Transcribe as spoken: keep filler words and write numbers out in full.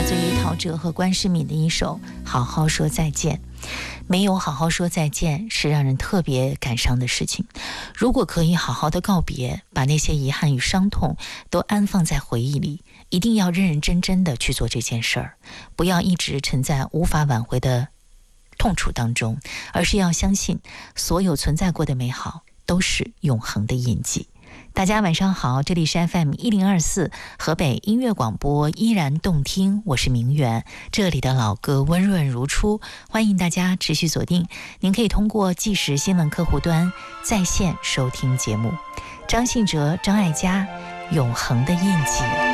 自于陶喆和关诗敏的一首《好好说再见》。没有好好说再见是让人特别感伤的事情。如果可以好好的告别，把那些遗憾与伤痛都安放在回忆里，一定要认认真真的去做这件事儿，不要一直沉在无法挽回的痛楚当中，而是要相信所有存在过的美好都是永恒的印记。大家晚上好，这里是 F M 一零二四河北音乐广播，依然动听，我是明媛，这里的老歌温润如初，欢迎大家持续锁定。您可以通过即时新闻客户端在线收听节目。张信哲、张艾嘉，永恒的印记。